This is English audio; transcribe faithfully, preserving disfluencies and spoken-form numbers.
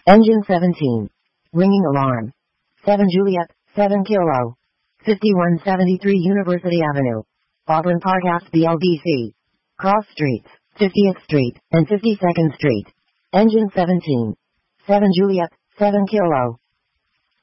Engine seventeen. Ringing alarm. seven Juliet, seven Kilo. fifty-one seventy-three University Avenue. Auburn Park Ave B L B C. Cross Streets, fiftieth Street and fifty-second Street. Engine seventeen. seven Juliet, seven Kilo.